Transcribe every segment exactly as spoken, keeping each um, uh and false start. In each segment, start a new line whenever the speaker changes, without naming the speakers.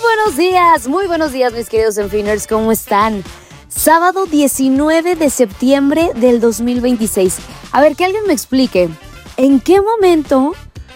buenos días, muy buenos días mis queridos Enfiners, ¿cómo están? Sábado diecinueve de septiembre del dos mil veintiséis. A ver, que alguien me explique, ¿en qué momento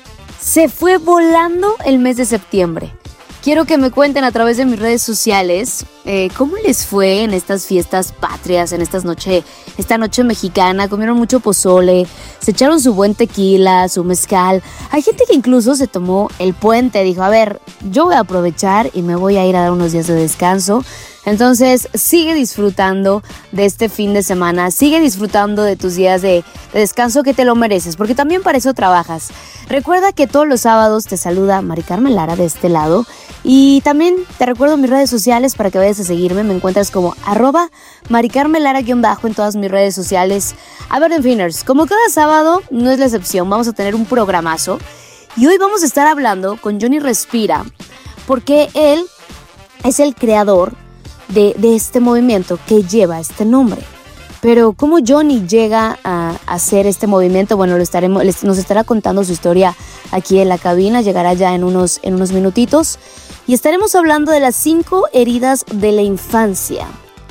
se fue volando el mes de septiembre? Quiero que me cuenten a través de mis redes sociales eh, cómo les fue en estas fiestas patrias, en estas noche, esta noche mexicana. Comieron mucho pozole, se echaron su buen tequila, su mezcal. Hay gente que incluso se tomó el puente, dijo, a ver, yo voy a aprovechar y me voy a ir a dar unos días de descanso. Entonces, sigue disfrutando de este fin de semana, sigue disfrutando de tus días de, de descanso que te lo mereces, porque también para eso trabajas. Recuerda que todos los sábados te saluda Mari Carmen Lara de este lado y también te recuerdo mis redes sociales para que vayas a seguirme. Me encuentras como arroba Mari Carmen Lara guión bajo en todas mis redes sociales. A ver, Enfiners, como cada sábado no es la excepción, vamos a tener un programazo y hoy vamos a estar hablando con Johnny Respira, porque él es el creador De, de este movimiento que lleva este nombre. Pero ¿cómo Johnny llega a, a hacer este movimiento? Bueno, lo estaremos, les, nos estará contando su historia aquí en la cabina, llegará ya en unos, en unos minutitos y estaremos hablando de las cinco heridas de la infancia.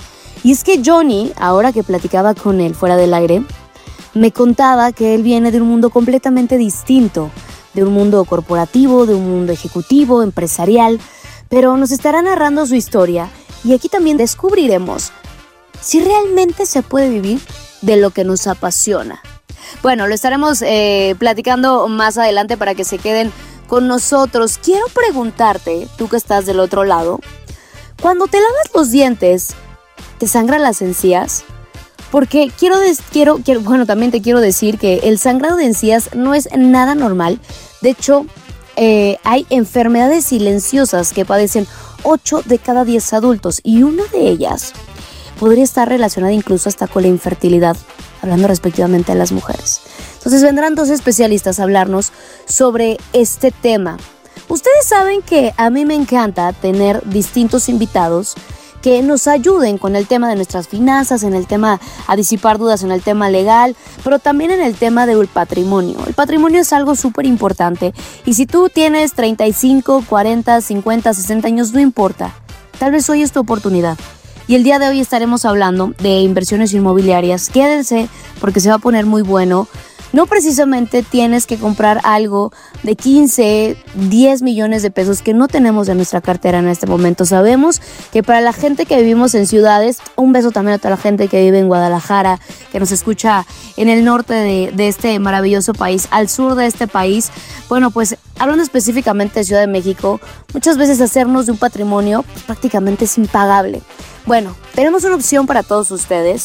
Y es que Johnny, ahora que platicaba con él fuera del aire, me contaba que él viene de un mundo completamente distinto, de un mundo corporativo, de un mundo ejecutivo, empresarial, pero nos estará narrando su historia. Y aquí también descubriremos si realmente se puede vivir de lo que nos apasiona. Bueno, lo estaremos eh, platicando más adelante para que se queden con nosotros. Quiero preguntarte, tú que estás del otro lado, cuando te lavas los dientes, ¿te sangran las encías? Porque quiero, des- quiero, quiero, bueno, también te quiero decir que el sangrado de encías no es nada normal. De hecho, eh, hay enfermedades silenciosas que padecen ocho de cada diez adultos y una de ellas podría estar relacionada incluso hasta con la infertilidad, hablando respectivamente de las mujeres. Entonces vendrán dos especialistas a hablarnos sobre este tema. Ustedes saben que a mí me encanta tener distintos invitados que nos ayuden con el tema de nuestras finanzas, en el tema a disipar dudas en el tema legal, pero también en el tema del patrimonio. El patrimonio es algo súper importante y si tú tienes treinta y cinco, cuarenta, cincuenta, sesenta años, no importa. Tal vez hoy es tu oportunidad. Y el día de hoy estaremos hablando de inversiones inmobiliarias. Quédense porque se va a poner muy bueno. No precisamente tienes que comprar algo de quince, diez millones de pesos que no tenemos en nuestra cartera en este momento. Sabemos que para la gente que vivimos en ciudades, un beso también a toda la gente que vive en Guadalajara, que nos escucha en el norte de, de este maravilloso país, al sur de este país. Bueno, pues hablando específicamente de Ciudad de México, muchas veces hacernos de un patrimonio pues, prácticamente es impagable. Bueno, tenemos una opción para todos ustedes,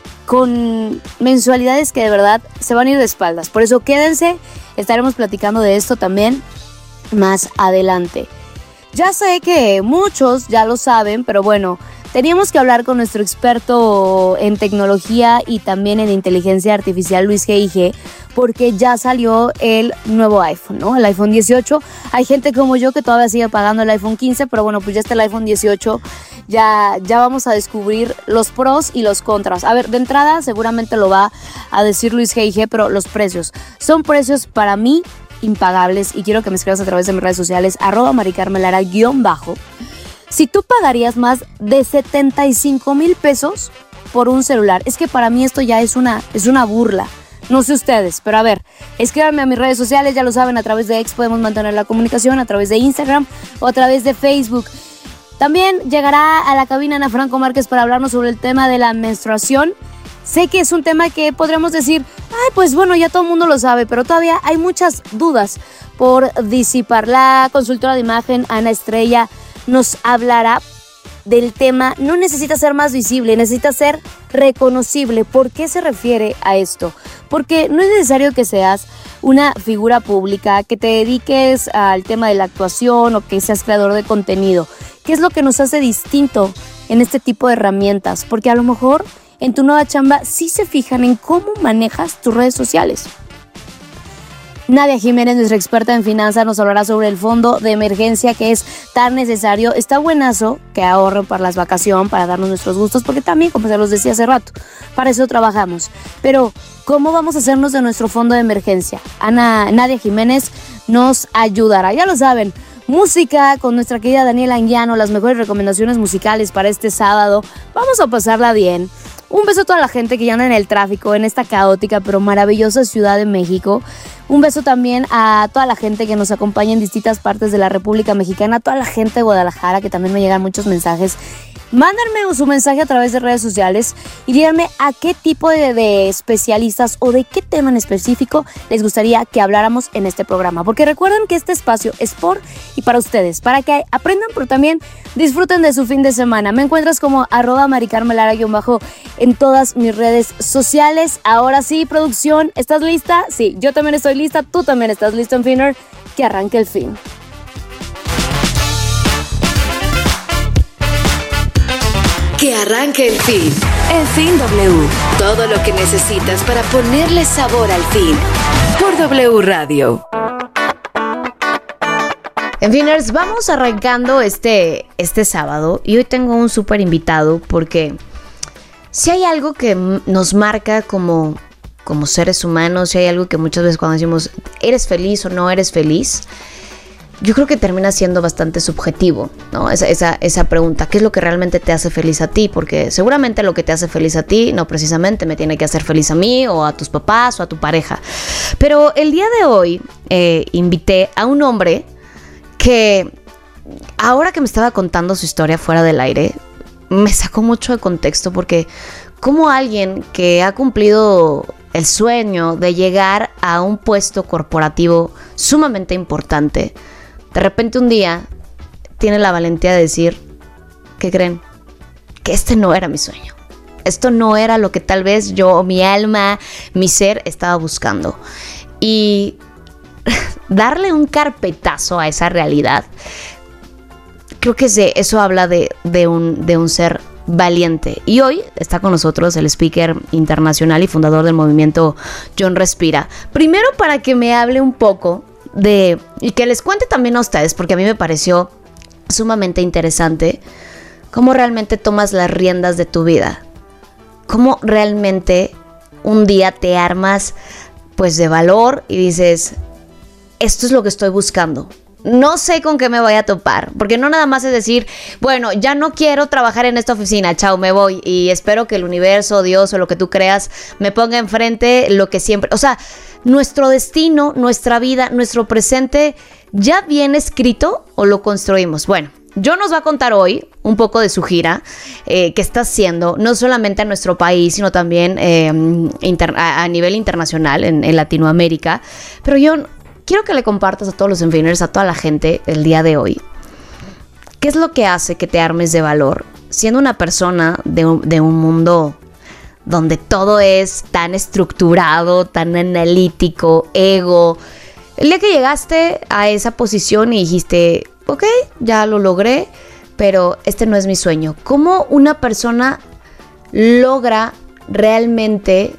con mensualidades que de verdad se van a ir de espaldas. Por eso quédense, estaremos platicando de esto también más adelante. Ya sé que muchos ya lo saben, pero bueno, teníamos que hablar con nuestro experto en tecnología y también en inteligencia artificial, Luis G I G, porque ya salió el nuevo iPhone, ¿no? El iPhone dieciocho. Hay gente como yo que todavía sigue pagando el iPhone quince, pero bueno, pues ya está el iPhone dieciocho. Ya, ya vamos a descubrir los pros y los contras. A ver, de entrada seguramente lo va a decir Luis G I G, pero los precios son precios para mí impagables y quiero que me escribas a través de mis redes sociales, arroba maricarmelara guión bajo. Si tú pagarías más de setenta y cinco mil pesos por un celular, es que para mí esto ya es una, es una burla. No sé ustedes, pero a ver, escríbanme a mis redes sociales, ya lo saben, a través de X podemos mantener la comunicación, a través de Instagram o a través de Facebook. También llegará a la cabina Ana Franco Márquez para hablarnos sobre el tema de la menstruación. Sé que es un tema que podríamos decir, ay, pues bueno, ya todo el mundo lo sabe, pero todavía hay muchas dudas por disipar. La consultora de imagen Ana Estrella nos hablará del tema. No necesita ser más visible, necesita ser reconocible. ¿Por qué se refiere a esto? Porque no es necesario que seas una figura pública, que te dediques al tema de la actuación o que seas creador de contenido. ¿Qué es lo que nos hace distinto en este tipo de herramientas? Porque a lo mejor en tu nueva chamba sí se fijan en cómo manejas tus redes sociales. Nadia Jiménez, nuestra experta en finanzas, nos hablará sobre el fondo de emergencia que es tan necesario. Está buenazo que ahorren para las vacaciones, para darnos nuestros gustos, porque también, como se los decía hace rato, para eso trabajamos. Pero, ¿cómo vamos a hacernos de nuestro fondo de emergencia? Ana, Nadia Jiménez nos ayudará. Ya lo saben, música con nuestra querida Daniela Anguiano, las mejores recomendaciones musicales para este sábado. Vamos a pasarla bien. Un beso a toda la gente que ya anda en el tráfico, en esta caótica pero maravillosa Ciudad de México. Un beso también a toda la gente que nos acompaña en distintas partes de la República Mexicana, a toda la gente de Guadalajara, que también me llegan muchos mensajes. Mándenme su mensaje a través de redes sociales y díganme a qué tipo de, de especialistas o de qué tema en específico les gustaría que habláramos en este programa. Porque recuerden que este espacio es por y para ustedes, para que aprendan, pero también disfruten de su fin de semana. Me encuentras como arroba maricarmelara-bajo en todas mis redes sociales. Ahora sí, producción, ¿estás lista? Sí, yo también estoy lista, tú también estás listo, en Finner. Que arranque el fin.
Que arranque el fin. El Fin W. Todo lo que necesitas para ponerle sabor al fin. Por W Radio.
En Finers, vamos arrancando este, este sábado y hoy tengo un súper invitado porque si hay algo que nos marca como, como seres humanos, si hay algo que muchas veces cuando decimos ¿eres feliz o no eres feliz?, yo creo que termina siendo bastante subjetivo, ¿no? Esa, esa, esa pregunta, ¿qué es lo que realmente te hace feliz a ti? Porque seguramente lo que te hace feliz a ti no precisamente me tiene que hacer feliz a mí o a tus papás o a tu pareja. Pero el día de hoy eh, invité a un hombre que ahora que me estaba contando su historia fuera del aire, me sacó mucho de contexto porque como alguien que ha cumplido el sueño de llegar a un puesto corporativo sumamente importante, de repente un día tiene la valentía de decir, ¿qué creen? Que este no era mi sueño. Esto no era lo que tal vez yo, mi alma, mi ser estaba buscando. Y darle un carpetazo a esa realidad, creo que eso habla de, de, un, de un ser valiente. Y hoy está con nosotros el speaker internacional y fundador del movimiento John Respira. Primero para que me hable un poco de, y que les cuente también a ustedes, porque a mí me pareció sumamente interesante cómo realmente tomas las riendas de tu vida, cómo realmente un día te armas pues de valor y dices, esto es lo que estoy buscando. No sé con qué me voy a topar, porque no nada más es decir, bueno, ya no quiero trabajar en esta oficina, chao, me voy y espero que el universo, Dios o lo que tú creas me ponga enfrente lo que siempre, o sea, nuestro destino, nuestra vida, nuestro presente ya viene escrito o lo construimos. Bueno, John nos va a contar hoy un poco de su gira eh, que está haciendo, no solamente a nuestro país, sino también eh, inter- a, a nivel internacional en, en Latinoamérica. Pero John, quiero que le compartas a todos los Enfiners, a toda la gente el día de hoy, ¿qué es lo que hace que te armes de valor siendo una persona de un, de un mundo donde todo es tan estructurado, tan analítico, ego? El día que llegaste a esa posición y dijiste, ok, ya lo logré, pero este no es mi sueño. ¿Cómo una persona logra realmente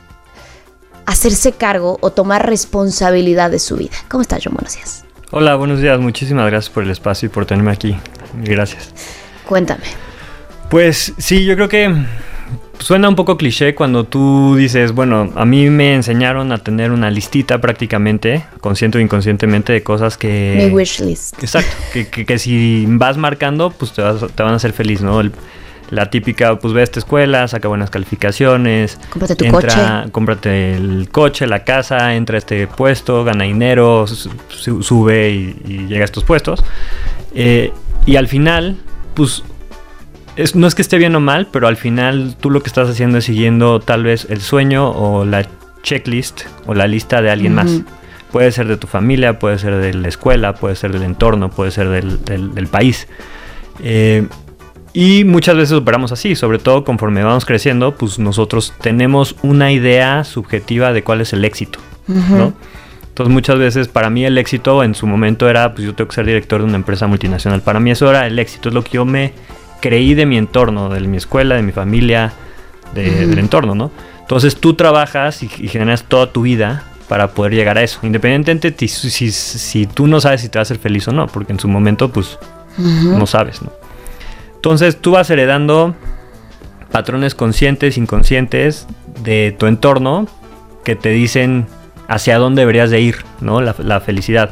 hacerse cargo o tomar responsabilidad de su vida? ¿Cómo estás, John? Buenos días.
Hola, buenos días. Muchísimas gracias por el espacio y por tenerme aquí. Gracias.
Cuéntame.
Pues sí, yo creo que suena un poco cliché cuando tú dices, bueno, a mí me enseñaron a tener una listita prácticamente, consciente o inconscientemente, de cosas que...
Mi wish list.
Exacto, que, que, que si vas marcando, pues te, vas, te van a hacer feliz, ¿no? El, La típica, pues ve a esta escuela, saca buenas calificaciones.
Cómprate tu
entra,
coche.
Cómprate el coche, la casa, entra a este puesto, gana dinero, su, sube y, y llega a estos puestos. Eh, y al final, pues, es, no es que esté bien o mal, pero al final tú lo que estás haciendo es siguiendo tal vez el sueño o la checklist o la lista de alguien uh-huh. más. Puede ser de tu familia, puede ser de la escuela, puede ser del entorno, puede ser del, del, del país. Eh... Y muchas veces operamos así, sobre todo conforme vamos creciendo, pues nosotros tenemos una idea subjetiva de cuál es el éxito, uh-huh. ¿no? Entonces muchas veces para mí el éxito en su momento era, pues yo tengo que ser director de una empresa multinacional. Para mí eso era el éxito, es lo que yo me creí de mi entorno, de mi escuela, de mi familia, de, uh-huh. del entorno, ¿no? Entonces tú trabajas y, y generas toda tu vida para poder llegar a eso, independientemente de si, si, si tú no sabes si te va a hacer feliz o no, porque en su momento pues uh-huh. no sabes, ¿no? Entonces tú vas heredando patrones conscientes, inconscientes de tu entorno que te dicen hacia dónde deberías de ir, ¿no? La, la felicidad.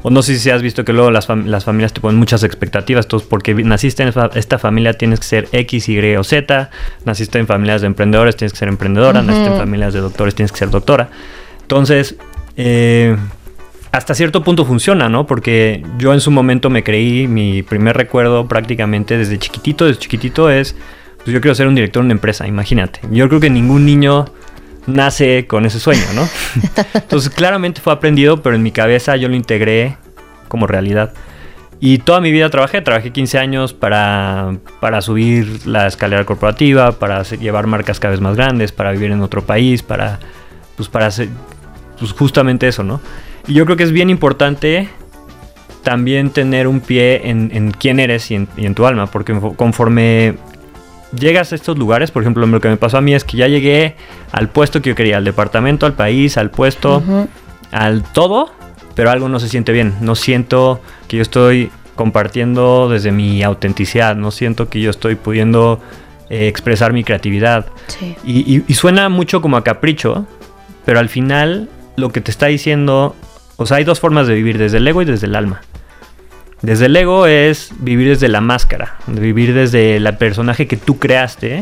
o no sé si has visto que luego las, fam- las familias te ponen muchas expectativas, entonces porque naciste en fa- esta familia tienes que ser X, Y o Z, naciste en familias de emprendedores tienes que ser emprendedora, uh-huh. naciste en familias de doctores tienes que ser doctora. Entonces, eh, hasta cierto punto funciona, ¿no? Porque yo en su momento me creí, mi primer recuerdo prácticamente desde chiquitito, desde chiquitito es, pues yo quiero ser un director de una empresa, imagínate. Yo creo que ningún niño nace con ese sueño, ¿no? Entonces claramente fue aprendido, pero en mi cabeza yo lo integré como realidad. Y toda mi vida trabajé, trabajé quince años para, para subir la escalera corporativa, para hacer, llevar marcas cada vez más grandes, para vivir en otro país, para, pues para hacer, pues justamente eso, ¿no? Y yo creo que es bien importante también tener un pie en, en quién eres y en, y en tu alma, porque conforme llegas a estos lugares, por ejemplo, lo que me pasó a mí es que ya llegué al puesto que yo quería, al departamento, al país, al puesto, uh-huh. al todo, pero algo no se siente bien. No siento que yo estoy compartiendo desde mi autenticidad, no siento que yo estoy pudiendo eh, expresar mi creatividad.
Sí.
Y, y, y suena mucho como a capricho, pero al final lo que te está diciendo, o sea, hay dos formas de vivir, desde el ego y desde el alma. Desde el ego es vivir desde la máscara, vivir desde el personaje que tú creaste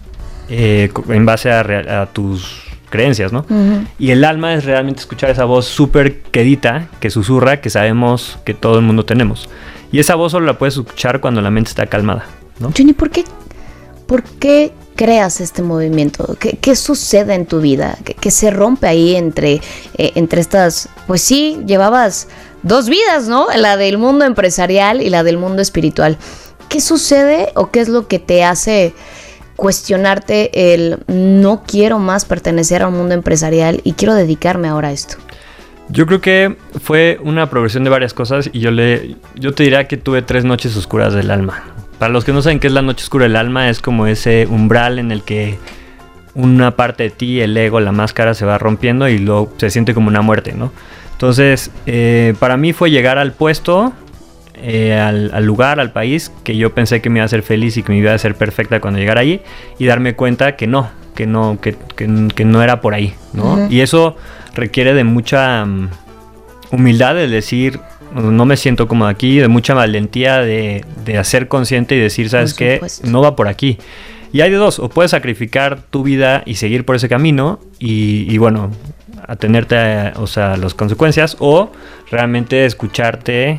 eh, en base a, a tus creencias, ¿no? Uh-huh. Y el alma es realmente escuchar esa voz súper quedita, que susurra, que sabemos que todo el mundo tenemos. Y esa voz solo la puedes escuchar cuando la mente está calmada, ¿no?
Johnny, ¿por qué, por qué creas este movimiento? ¿Qué, qué sucede en tu vida? ¿Qué, qué se rompe ahí entre, eh, entre estas... Pues sí, llevabas dos vidas, ¿no? La del mundo empresarial y la del mundo espiritual. ¿Qué sucede o qué es lo que te hace cuestionarte el no quiero más pertenecer a un mundo empresarial y quiero dedicarme ahora a esto?
Yo creo que fue una progresión de varias cosas y yo le yo te diría que tuve tres noches oscuras del alma. Para los que no saben qué es la noche oscura del alma, es como ese umbral en el que una parte de ti, el ego, la máscara se va rompiendo y luego se siente como una muerte, ¿no? Entonces, eh, para mí fue llegar al puesto, eh, al, al lugar, al país, que yo pensé que me iba a hacer feliz y que me iba a hacer perfecta cuando llegara allí, y darme cuenta que no, que no, que, que, que no era por ahí, ¿no? Uh-huh. Y eso requiere de mucha um, humildad, de decir, no me siento cómodo aquí, de mucha valentía de, de hacer consciente y decir, ¿sabes qué? No va por aquí. Y hay de dos, o puedes sacrificar tu vida y seguir por ese camino y, y bueno, atenerte a, o sea, a las consecuencias, o realmente escucharte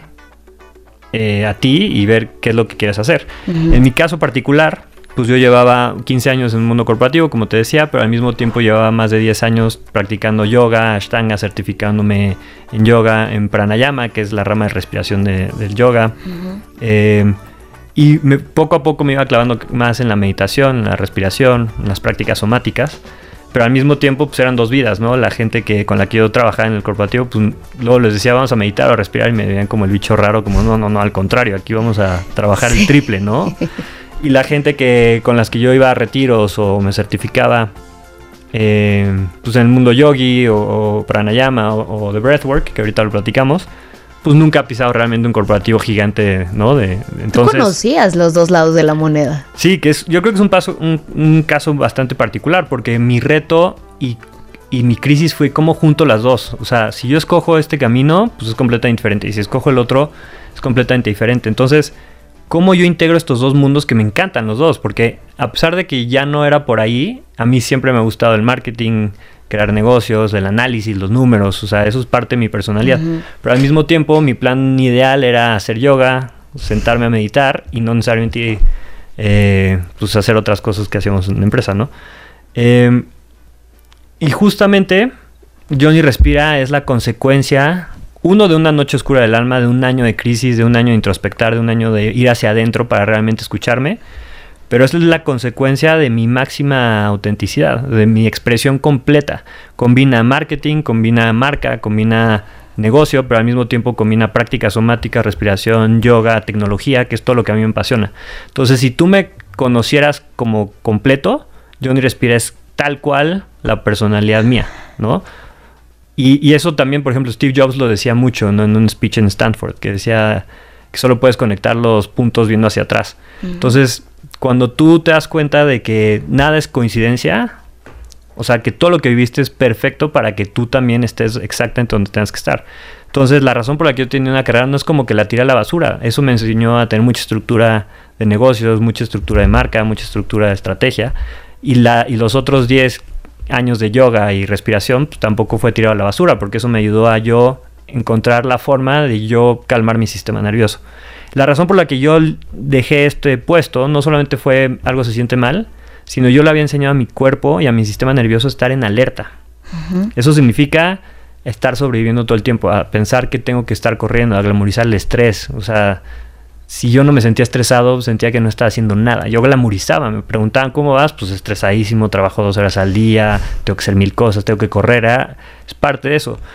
eh, a ti y ver qué es lo que quieres hacer. Uh-huh. En mi caso particular, pues yo llevaba quince años en el mundo corporativo, como te decía, pero al mismo tiempo llevaba más de diez años practicando yoga, ashtanga, certificándome en yoga, en pranayama, que es la rama de respiración de, del yoga. Uh-huh. Eh, y me, poco a poco me iba clavando más en la meditación, en la respiración, en las prácticas somáticas. Pero al mismo tiempo, pues eran dos vidas, ¿no? La gente que con la que yo trabajaba en el corporativo, pues luego les decía, vamos a meditar o a respirar, y me veían como el bicho raro, como no, no, no, al contrario, aquí vamos a trabajar sí. el triple, ¿no? Y la gente que con las que yo iba a retiros o me certificaba, eh, pues en el mundo yogi o, o pranayama o, o de breathwork, que ahorita lo platicamos, pues nunca ha pisado realmente un corporativo gigante, ¿no? De, entonces,
¿tú conocías los dos lados de la moneda?
Sí, que es, yo creo que es un, paso, un, un caso bastante particular, porque mi reto y, y mi crisis fue cómo junto las dos. O sea, si yo escojo este camino, pues es completamente diferente, y si escojo el otro, es completamente diferente. Entonces, ¿cómo yo integro estos dos mundos que me encantan los dos? Porque a pesar de que ya no era por ahí, a mí siempre me ha gustado el marketing, crear negocios, el análisis, los números, o sea, eso es parte de mi personalidad. Uh-huh. Pero al mismo tiempo, mi plan ideal era hacer yoga, sentarme a meditar y no necesariamente eh, pues hacer otras cosas que hacíamos en la empresa, ¿no? Eh, y justamente, Johnny Respira es la consecuencia, uno, de una noche oscura del alma, de un año de crisis, de un año de introspectar, de un año de ir hacia adentro para realmente escucharme. Pero es la consecuencia de mi máxima autenticidad, de mi expresión completa. Combina marketing, combina marca, combina negocio, pero al mismo tiempo combina práctica somática, respiración, yoga, tecnología, que es todo lo que a mí me apasiona. Entonces, si tú me conocieras como completo, Johnny Respira es tal cual la personalidad mía, ¿no? Y, y eso también, por ejemplo, Steve Jobs lo decía mucho, ¿no? En un speech en Stanford, que decía que solo puedes conectar los puntos viendo hacia atrás. Uh-huh. Entonces, cuando tú te das cuenta de que nada es coincidencia, o sea, que todo lo que viviste es perfecto para que tú también estés exactamente donde tengas que estar. Entonces, la razón por la que yo tenía una carrera no es como que la tiré a la basura. Eso me enseñó a tener mucha estructura de negocios, mucha estructura de marca, mucha estructura de estrategia. Y, la, y los otros diez años de yoga y respiración pues, tampoco fue tirado a la basura, porque eso me ayudó a yo encontrar la forma de yo calmar mi sistema nervioso. La razón por la que yo dejé este puesto no solamente fue algo se siente mal, sino yo le había enseñado a mi cuerpo y a mi sistema nervioso a estar en alerta. Uh-huh. Eso significa estar sobreviviendo todo el tiempo, a pensar que tengo que estar corriendo, a glamorizar el estrés. O sea, si yo no me sentía estresado, sentía que no estaba haciendo nada. Yo glamorizaba, me preguntaban ¿cómo vas? Pues estresadísimo, trabajo dos horas al día, tengo que hacer mil cosas, tengo que correr. ¿eh? Es parte de eso.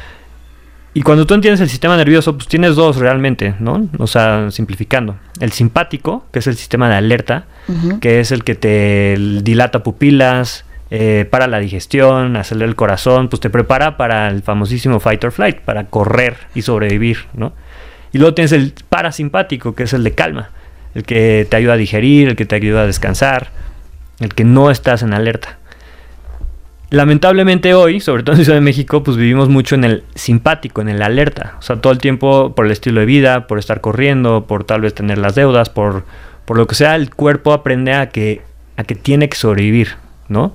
Y cuando tú entiendes el sistema nervioso, pues tienes dos realmente, ¿no? O sea, simplificando. El simpático, que es el sistema de alerta, uh-huh. que es el que te dilata pupilas, eh, para la digestión, acelera el corazón, pues te prepara para el famosísimo fight or flight, para correr y sobrevivir, ¿no? Y luego tienes el parasimpático, que es el de calma, el que te ayuda a digerir, el que te ayuda a descansar, el que no estás en alerta. Lamentablemente hoy, sobre todo en Ciudad de México, pues vivimos mucho en el simpático, en el alerta. O sea, todo el tiempo por el estilo de vida, por estar corriendo, por tal vez tener las deudas, por, por lo que sea, el cuerpo aprende a que, a que tiene que sobrevivir, ¿no?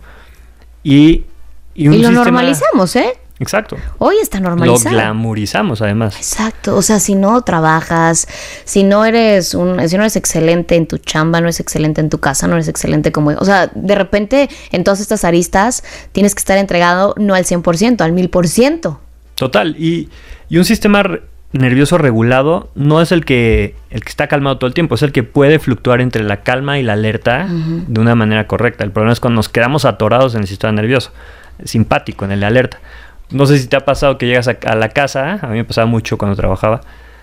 Y, y, un
y lo
sistema...
normalizamos, ¿eh?
Exacto.
Hoy está normalizado.
Lo glamorizamos, además.
Exacto. O sea, si no trabajas, si no eres un, si no eres excelente en tu chamba, no eres excelente en tu casa, no eres excelente como... O sea, de repente, en todas estas aristas, tienes que estar entregado no al cien por ciento, al mil por ciento.
Total. Y, y un sistema re- nervioso regulado no es el que, el que está calmado todo el tiempo, es el que puede fluctuar entre la calma y la alerta uh-huh. de una manera correcta. El problema es cuando nos quedamos atorados en el sistema nervioso, simpático, en el de alerta. No sé si te ha pasado que llegas a, a la casa, a mí me pasaba mucho cuando trabajaba,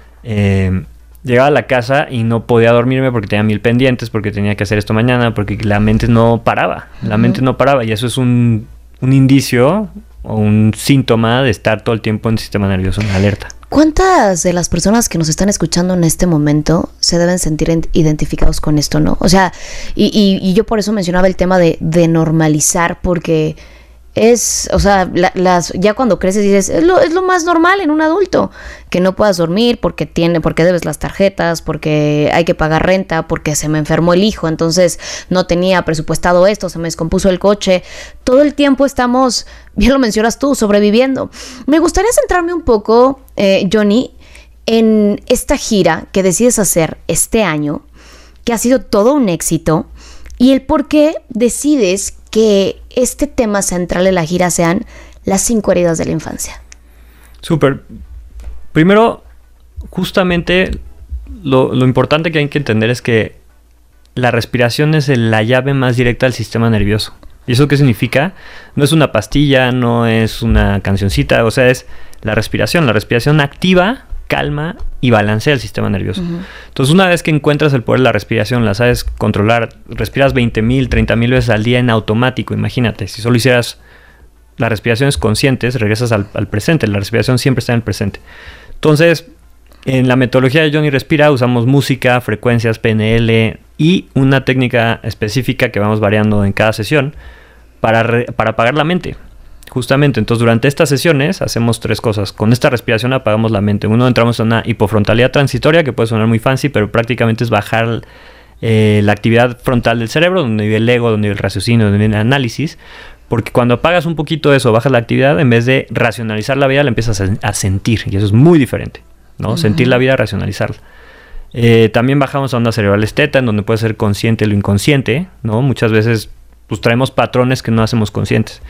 eh, llegaba a la casa y no podía dormirme porque tenía mil pendientes, porque tenía que hacer esto mañana, porque la mente no paraba, la uh-huh. mente no paraba y eso es un, un indicio o un síntoma de estar todo el tiempo en el sistema nervioso en alerta.
¿Cuántas de las personas que nos están escuchando en este momento se deben sentir identificados con esto, no? O sea, y, y, y yo por eso mencionaba el tema de, de normalizar, porque... Es, o sea, la, las, ya cuando creces dices, es lo, es lo más normal en un adulto, que no puedas dormir porque tiene, porque debes las tarjetas, porque hay que pagar renta, porque se me enfermó el hijo, entonces no tenía presupuestado esto, se me descompuso el coche. Todo el tiempo estamos, bien lo mencionas tú, sobreviviendo. Me gustaría centrarme un poco, eh, Johnny, en esta gira que decides hacer este año, que ha sido todo un éxito, y el por qué decides que este tema central de la gira sean las cinco heridas de la infancia. Súper.
Primero, justamente lo, lo importante que hay que entender es que la respiración es la llave más directa al sistema nervioso. ¿Y eso qué significa? No es una pastilla, no es una cancioncita, o sea, es la respiración. La respiración activa, calma y balancea el sistema nervioso. Uh-huh. Entonces, una vez que encuentras el poder de la respiración, la sabes controlar, respiras veinte mil, treinta mil veces al día en automático. Imagínate, si solo hicieras las respiraciones conscientes, regresas al, al presente. La respiración siempre está en el presente. Entonces, en la metodología de Johnny Respira usamos música, frecuencias, P N L y una técnica específica que vamos variando en cada sesión para, re, para apagar la mente. Justamente, entonces durante estas sesiones hacemos tres cosas. Con esta respiración apagamos la mente. Uno, entramos en una hipofrontalidad transitoria, que puede sonar muy fancy, pero prácticamente es bajar eh, la actividad frontal del cerebro, donde vive el ego, donde vive el raciocinio, donde vive el análisis. Porque cuando apagas un poquito eso, bajas la actividad, en vez de racionalizar la vida, la empiezas a, a sentir. Y eso es muy diferente, ¿no? Uh-huh. Sentir la vida, racionalizarla. Eh, también bajamos a ondas cerebrales teta, en donde puede ser consciente lo inconsciente, ¿no? Muchas veces pues traemos patrones que no hacemos conscientes.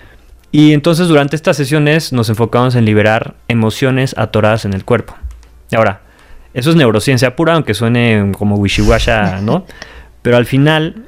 Y entonces durante estas sesiones nos enfocamos en liberar emociones atoradas en el cuerpo. Ahora, eso es neurociencia pura, aunque suene como wishy-washa, ¿no? Pero al final,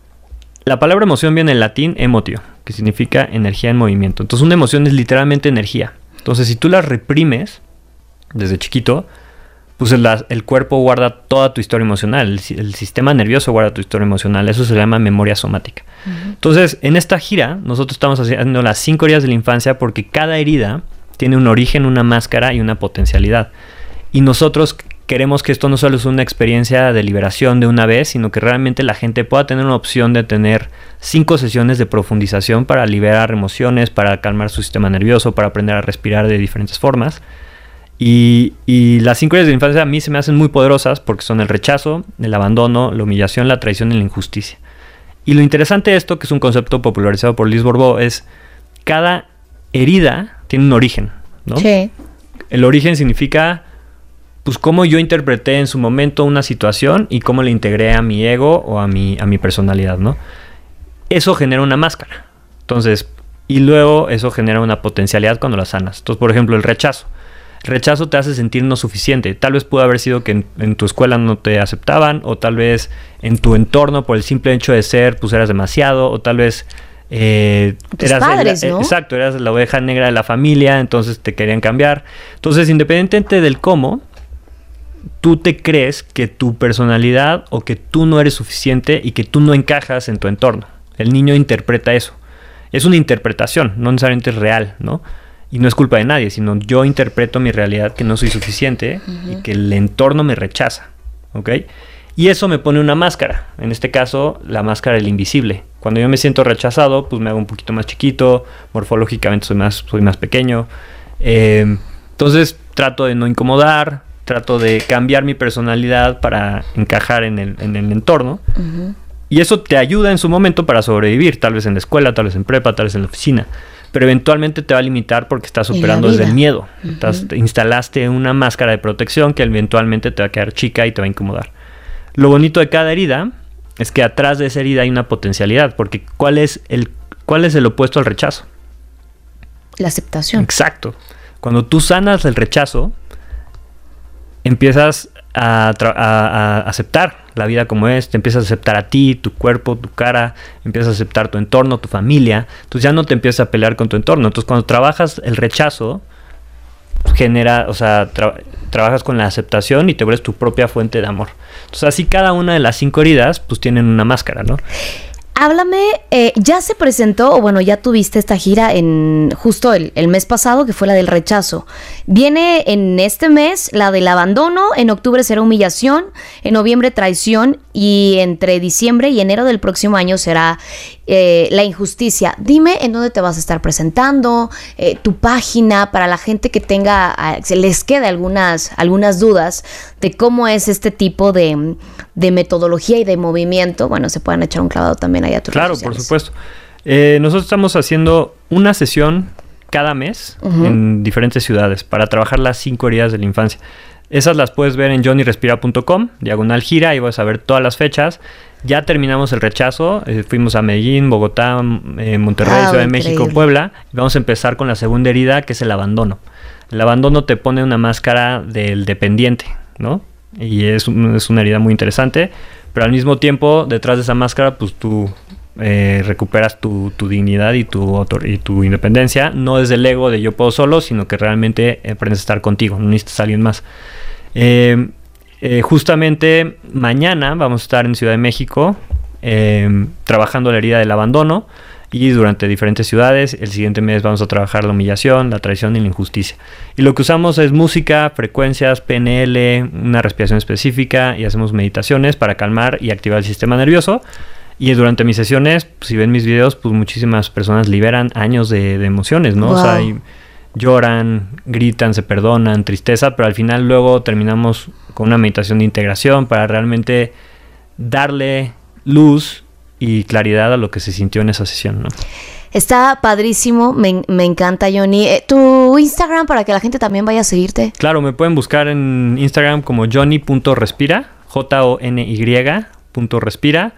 la palabra emoción viene en latín emotio, que significa energía en movimiento. Entonces una emoción es literalmente energía. Entonces si tú la reprimes desde chiquito, pues el, el cuerpo guarda toda tu historia emocional, el, el sistema nervioso guarda tu historia emocional, eso se llama memoria somática. Uh-huh. Entonces, en esta gira, nosotros estamos haciendo las cinco heridas de la infancia porque cada herida tiene un origen, una máscara y una potencialidad. Y nosotros queremos que esto no solo es una experiencia de liberación de una vez, sino que realmente la gente pueda tener una opción de tener cinco sesiones de profundización para liberar emociones, para calmar su sistema nervioso, para aprender a respirar de diferentes formas. Y, y las cinco heridas de la infancia a mí se me hacen muy poderosas porque son el rechazo, el abandono, la humillación, la traición y la injusticia. Y lo interesante de esto, que es un concepto popularizado por Lise Bourbeau, es cada herida tiene un origen, ¿no?
Sí.
El origen significa, pues, cómo yo interpreté en su momento una situación y cómo le integré a mi ego o a mi, a mi personalidad, ¿no? Eso genera una máscara. Entonces, y luego eso genera una potencialidad cuando la sanas. Entonces, por ejemplo, el rechazo. El rechazo te hace sentir no suficiente. Tal vez pudo haber sido que en, en tu escuela no te aceptaban, o tal vez en tu entorno, por el simple hecho de ser, pues eras demasiado, o tal vez eh,
tus
eras
padres,
el,
¿no?
Exacto, eras la oveja negra de la familia, entonces te querían cambiar. Entonces, independientemente del cómo, tú te crees que tu personalidad o que tú no eres suficiente y que tú no encajas en tu entorno. El niño interpreta eso. Es una interpretación, no necesariamente es real, ¿no? Y no es culpa de nadie, sino yo interpreto mi realidad que no soy suficiente uh-huh. y que el entorno me rechaza, ¿ok? Y eso me pone una máscara, en este caso la máscara del invisible. Cuando yo me siento rechazado, pues me hago un poquito más chiquito, morfológicamente soy más, soy más pequeño. Eh, entonces trato de no incomodar, trato de cambiar mi personalidad para encajar en el, en el entorno. Uh-huh. Y eso te ayuda en su momento para sobrevivir, tal vez en la escuela, tal vez en prepa, tal vez en la oficina. Pero eventualmente te va a limitar porque estás superando desde el miedo. Uh-huh. Estás, te instalaste una máscara de protección que eventualmente te va a quedar chica y te va a incomodar. Lo bonito de cada herida es que atrás de esa herida hay una potencialidad, porque ¿cuál es el, cuál es el opuesto al rechazo?
La aceptación.
Exacto. Cuando tú sanas el rechazo, empiezas a, tra- a, a aceptar la vida como es, te empiezas a aceptar a ti, tu cuerpo, tu cara, empiezas a aceptar tu entorno, tu familia, entonces ya no te empiezas a pelear con tu entorno. Entonces cuando trabajas el rechazo, genera, o sea, tra- trabajas con la aceptación y te vuelves tu propia fuente de amor. Entonces así cada una de las cinco heridas pues tienen una máscara, ¿no?
Háblame, eh, ya se presentó, o bueno, ya tuviste esta gira en justo el, el mes pasado, que fue la del rechazo. Viene en este mes la del abandono, en octubre será humillación, en noviembre traición, y entre diciembre y enero del próximo año será eh, la injusticia. Dime en dónde te vas a estar presentando, eh, tu página, para la gente que tenga, se les quede algunas, algunas dudas de cómo es este tipo de, de metodología y de movimiento. Bueno, se puedan echar un clavado también ahí a tus
Claro,
redes sociales.
por supuesto. Eh, nosotros estamos haciendo una sesión cada mes uh-huh. en diferentes ciudades para trabajar las cinco heridas de la infancia. Esas las puedes ver en johnny respira punto com, diagonal gira, y vas a ver todas las fechas. Ya terminamos el rechazo, eh, fuimos a Medellín, Bogotá, eh, Monterrey,
ah,
Ciudad de
increíble.
México, Puebla. Y vamos a empezar con la segunda herida, que es el abandono. El abandono te pone una máscara del dependiente, ¿no? Y es, un, es una herida muy interesante, pero al mismo tiempo, detrás de esa máscara, pues tú eh, recuperas tu, tu dignidad y tu, autor, y tu independencia, no desde el ego de yo puedo solo, sino que realmente aprendes a estar contigo, no necesitas a alguien más. Eh, eh, justamente mañana vamos a estar en Ciudad de México eh, trabajando la herida del abandono, y durante diferentes ciudades. El siguiente mes vamos a trabajar la humillación, la traición y la injusticia. Y lo que usamos es música, frecuencias, P N L, una respiración específica, y hacemos meditaciones para calmar y activar el sistema nervioso. Y durante mis sesiones, pues, si ven mis videos, pues muchísimas personas liberan años de, de emociones, ¿no? Wow. O sea, y lloran, gritan, se perdonan, tristeza, pero al final luego terminamos con una meditación de integración para realmente darle luz y claridad a lo que se sintió en esa sesión, ¿no?
Está padrísimo, me, me encanta, Johnny. Eh, ¿Tu Instagram para que la gente también vaya a seguirte?
Claro, me pueden buscar en Instagram como johnny punto respira, J O N Y punto respira.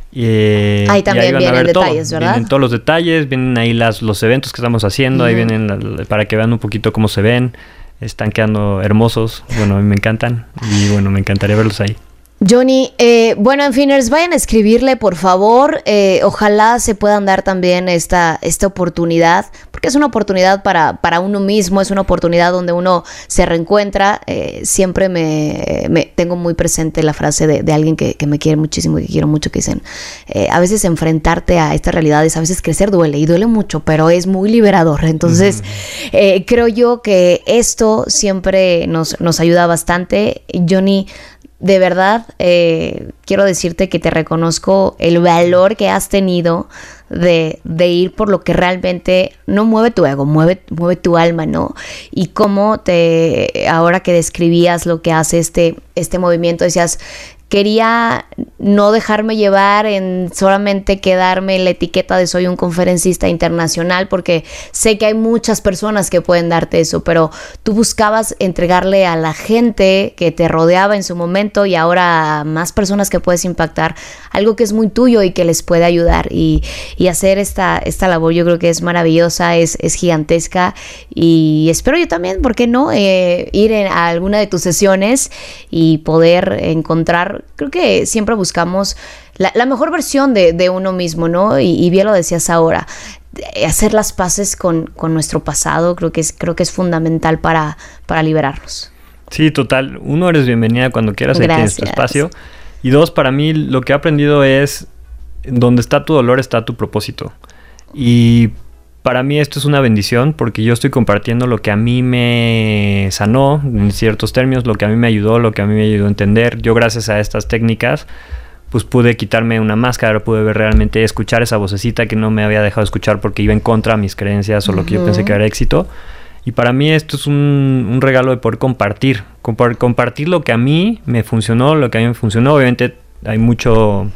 Eh,
ahí también
y ahí van
vienen
a ver
detalles,
todo.
¿verdad?
Vienen todos los detalles, vienen ahí las, los eventos que estamos haciendo, uh-huh. ahí vienen la, para que vean un poquito cómo se ven. Están quedando hermosos, bueno, a mí me encantan y bueno, me encantaría verlos ahí.
Johnny, eh, bueno, en Finers, vayan a escribirle, por favor. Eh, ojalá se puedan dar también esta, esta oportunidad, porque es una oportunidad para, para uno mismo, es una oportunidad donde uno se reencuentra. Eh, siempre me, me tengo muy presente la frase de, de alguien que, que me quiere muchísimo y que quiero mucho, que dicen, eh, a veces enfrentarte a estas realidades, a veces crecer duele, y duele mucho, pero es muy liberador. Entonces, uh-huh. eh, creo yo que esto siempre nos, nos ayuda bastante. Johnny, de verdad, eh, quiero decirte que te reconozco el valor que has tenido de, de ir por lo que realmente no mueve tu ego, mueve, mueve tu alma, ¿no? Y cómo te, ahora que describías lo que hace este, este movimiento, decías, quería no dejarme llevar en solamente quedarme en la etiqueta de soy un conferencista internacional, porque sé que hay muchas personas que pueden darte eso, pero tú buscabas entregarle a la gente que te rodeaba en su momento y ahora a más personas que puedes impactar algo que es muy tuyo y que les puede ayudar, y, y hacer esta, esta labor yo creo que es maravillosa, es, es gigantesca, y espero yo también, ¿por qué no? Eh, ir en, a alguna de tus sesiones y poder encontrar. Creo que siempre buscamos la, la mejor versión de, de uno mismo, ¿no? Y, y bien lo decías ahora, hacer las paces con, con nuestro pasado, creo que es, creo que es fundamental para, para liberarnos.
Sí, total. Uno, eres bienvenida cuando quieras, ahí tienes tu espacio. Y dos, para mí lo que he aprendido es, donde está tu dolor está tu propósito. Y para mí esto es una bendición porque yo estoy compartiendo lo que a mí me sanó en ciertos términos, lo que a mí me ayudó, lo que a mí me ayudó a entender. Yo gracias a estas técnicas pues pude quitarme una máscara, pude ver realmente, escuchar esa vocecita que no me había dejado escuchar porque iba en contra de mis creencias o lo que uh-huh. yo pensé que era éxito. Y para mí esto es un, un regalo de poder compartir, Compar- compartir lo que a mí me funcionó, lo que a mí me funcionó. Obviamente hay mucho...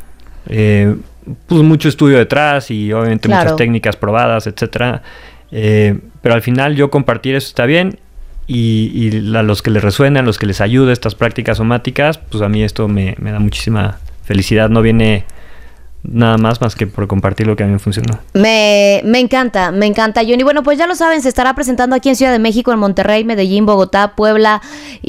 Eh, pues mucho estudio detrás y obviamente claro. muchas técnicas probadas, etcétera. Eh, pero al final yo compartir eso está bien y, y a los que les resuena, a los que les ayude estas prácticas somáticas, pues a mí esto me, me da muchísima felicidad. No viene nada más más que por compartir lo que a mí me funcionó.
Me, me encanta, me encanta, Johnny. Bueno, pues ya lo saben, se estará presentando aquí en Ciudad de México, en Monterrey, Medellín, Bogotá, Puebla,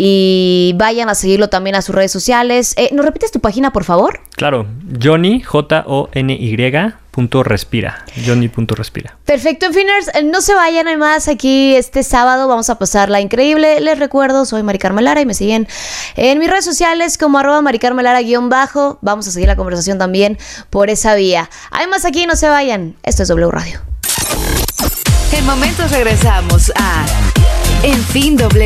y vayan a seguirlo también a sus redes sociales. Eh, ¿Nos repites tu página, por favor?
Claro, Johnny, J O N Y punto respira, Johnny punto respira.
Perfecto, Enfiners, no se vayan además aquí este sábado, vamos a pasarla increíble. Les recuerdo, soy Mari Carmen Lara y me siguen en mis redes sociales como arroba Mari Carmen Lara guión bajo. Vamos a seguir la conversación también por esa vía. Además aquí no se vayan, esto es W Radio.
En momentos regresamos a En Fin W.